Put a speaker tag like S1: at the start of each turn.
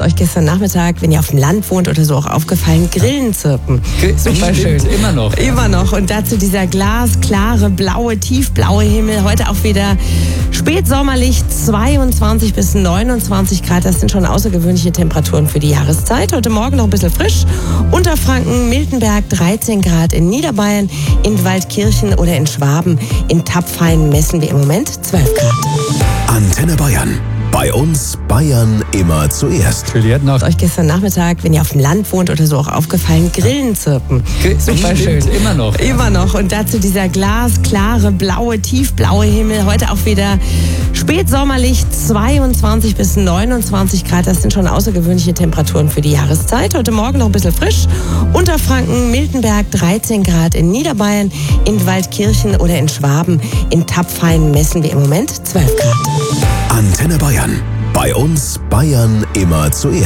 S1: euch gestern Nachmittag, wenn ihr auf dem Land wohnt oder so, auch aufgefallen, Grillen zirpen.
S2: Super schön. Immer noch.
S1: Immer noch. Und dazu dieser glasklare, blaue, tiefblaue Himmel. Heute auch wieder spätsommerlich, 22 bis 29 Grad. Das sind schon außergewöhnliche Temperaturen für die Jahreszeit. Heute Morgen noch ein bisschen frisch. Unterfranken, Miltenberg 13 Grad, in Niederbayern, in Waldkirchen oder in Schwaben. In Tapfheim messen wir im Moment 12 Grad.
S3: Antenne Bayern. Bei uns Bayern immer zuerst.
S2: Juliette noch.
S1: Euch gestern Nachmittag, wenn ihr auf dem Land wohnt oder so, auch aufgefallen, Grillen zirpen.
S2: Super schön. Immer noch.
S1: Immer noch. Und dazu dieser glasklare, blaue, tiefblaue Himmel. Heute auch wieder spätsommerlich, 22 bis 29 Grad. Das sind schon außergewöhnliche Temperaturen für die Jahreszeit. Heute Morgen noch ein bisschen frisch. Unterfranken, Miltenberg 13 Grad, in Niederbayern, in Waldkirchen oder in Schwaben. In Tapfheim messen wir im Moment 12 Grad.
S3: Antenne Bayern. Bei uns Bayern immer zuerst.